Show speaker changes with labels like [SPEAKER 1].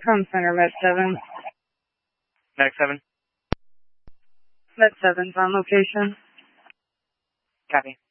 [SPEAKER 1] Com Center, Med 7.
[SPEAKER 2] Med 7.
[SPEAKER 1] Med 7's on location.
[SPEAKER 2] Copy.